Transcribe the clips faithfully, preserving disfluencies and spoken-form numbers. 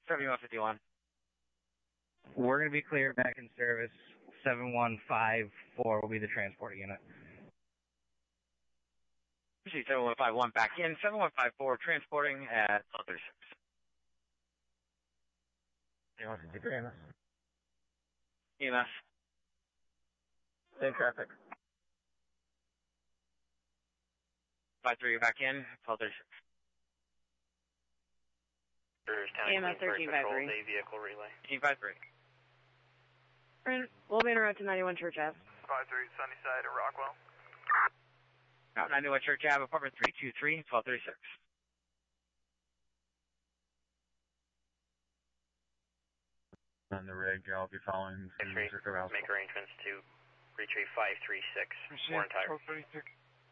seventy-one fifty-one. We're going to be clear back in service. seven one five four will be the transport unit. seven one five one back in. seven one five four transporting at twelve thirty-six. E M S. E M S. Same traffic. five three back in. twelve thirty-six. E M S thirteen five three. Day vehicle relay. thirteen five three. We'll be en route to ninety-one Church Ave. five three Sunnyside at Rockwell. Route ninety-one Church Ave, apartment three two three, twelve thirty-six. On the rig, I'll be following the Make arrangements to retrieve five three six. Warren Tire. Received.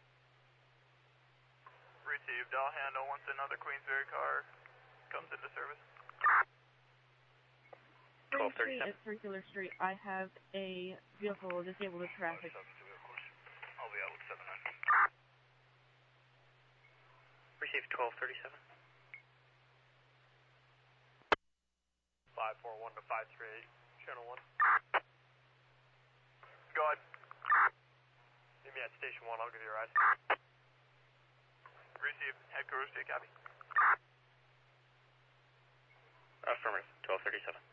I'll handle once another Queensbury car comes into service. twelve thirty-seven. At Circular Street, I have a vehicle disabled with traffic. I'll be out with seven nine. Received twelve thirty-seven. five four one to five three eight, channel one. Go ahead. Meet me at station one, I'll give you a ride. Received. Head crew, stay copy. Affirmative. twelve thirty-seven.